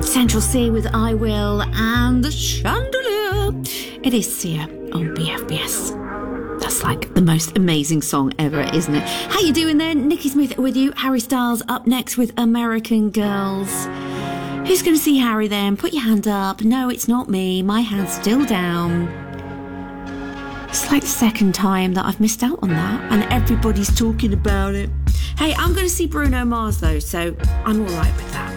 Central C with I Will and The Chandelier. It is Sia on BFBS. That's like the most amazing song ever, isn't it? How you doing there? Nikki Smith with you. Harry Styles up next with American Girls. Who's going to see Harry then? Put your hand up. No, it's not me. My hand's still down. It's like the second time that I've missed out on that, and everybody's talking about it. Hey, I'm going to see Bruno Mars though, so I'm all right with that.